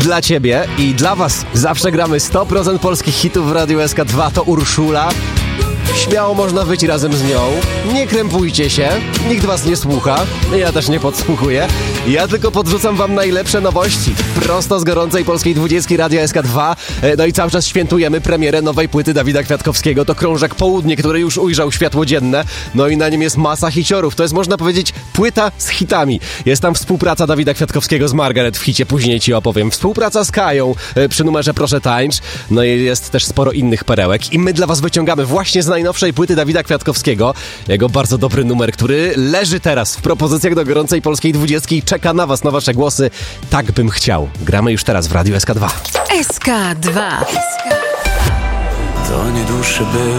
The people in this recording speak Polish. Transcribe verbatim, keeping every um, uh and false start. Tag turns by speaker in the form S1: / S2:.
S1: dla ciebie i dla was zawsze gramy sto procent polskich hitów w Radiu S K dwa. To Urszula. Śmiało można być razem z nią. Nie krępujcie się, nikt was nie słucha. Ja też nie podsłuchuję. Ja tylko podrzucam wam najlepsze nowości. Prosto z gorącej polskiej dwudziestki Radia S K dwa. No i cały czas świętujemy premierę nowej płyty Dawida Kwiatkowskiego. To Krążek Południe, który już ujrzał światło dzienne. No i na nim jest masa hiciorów. To jest, można powiedzieć, płyta z hitami. Jest tam współpraca Dawida Kwiatkowskiego z Margaret w hicie, później ci opowiem. Współpraca z Kają przy numerze Proszę Tańcz. No i jest też sporo innych perełek. I my dla was wyciągamy właśnie z najnowszej płyty Dawida Kwiatkowskiego. Jego bardzo dobry numer, który leży teraz w propozycjach do gorącej polskiej dwudziestki i czeka na was, na wasze głosy. Tak bym chciał. Gramy już teraz w Radiu S K dwa.
S2: S K dwa.
S3: To nie dłuższy był